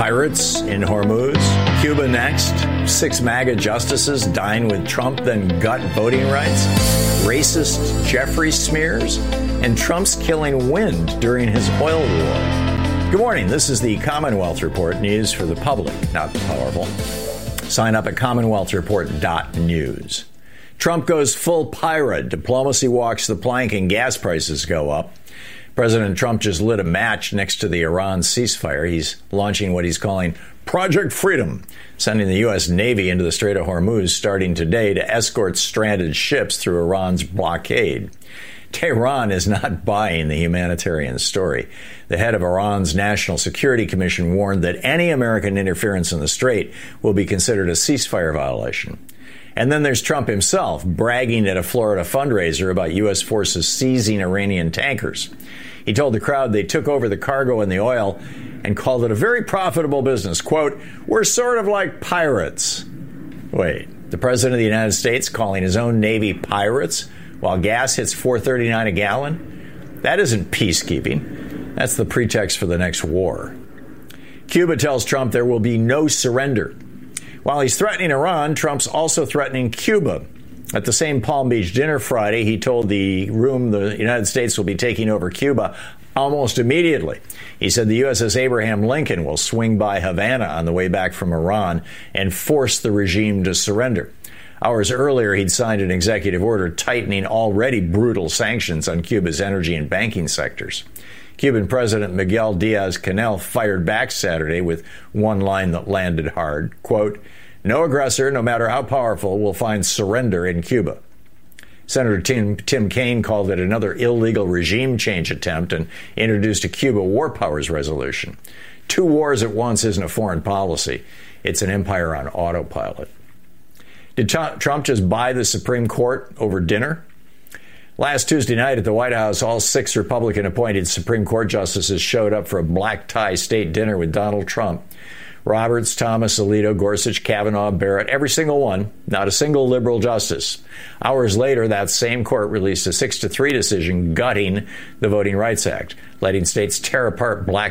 Pirates in Hormuz. Cuba next. 6 MAGA justices dine with Trump, then gut voting rights. Racist Jeffrey smears. And Trump's killing wind during his oil war. Good morning. This is the Commonwealth Report, news for the public, not the powerful. Sign up at commonwealthreport.news. Trump goes full pirate. Diplomacy walks the plank and gas prices go up. President Trump just lit a match next to the Iran ceasefire. He's launching what he's calling Project Freedom, sending the U.S. Navy into the Strait of Hormuz starting today to escort stranded ships through Iran's blockade. Tehran is not buying the humanitarian story. The head of Iran's National Security Commission warned that any American interference in the strait will be considered a ceasefire violation. And then there's Trump himself bragging at a Florida fundraiser about U.S. forces seizing Iranian tankers. He told the crowd they took over the cargo and the oil and called it a very profitable business. Quote, "We're sort of like pirates." Wait, the president of the United States calling his own Navy pirates while gas hits $4.39 a gallon? That isn't peacekeeping. That's the pretext for the next war. Cuba tells Trump there will be no surrender. While he's threatening Iran, Trump's also threatening Cuba. At the same Palm Beach dinner Friday, he told the room the United States will be taking over Cuba almost immediately. He said the USS Abraham Lincoln will swing by Havana on the way back from Iran and force the regime to surrender. Hours earlier, he'd signed an executive order tightening already brutal sanctions on Cuba's energy and banking sectors. Cuban President Miguel Diaz-Canel fired back Saturday with one line that landed hard. Quote, "No aggressor, no matter how powerful, will find surrender in Cuba." Senator Tim Kaine called it another illegal regime change attempt and introduced a Cuba war powers resolution. 2 wars at once isn't a foreign policy. It's an empire on autopilot. Did Trump just buy the Supreme Court over dinner? Last Tuesday night at the White House, all 6 Republican-appointed Supreme Court justices showed up for a black-tie state dinner with Donald Trump. Roberts, Thomas, Alito, Gorsuch, Kavanaugh, Barrett, every single one, not a single liberal justice. Hours later, that same court released a 6-3 decision gutting the Voting Rights Act, letting states tear apart black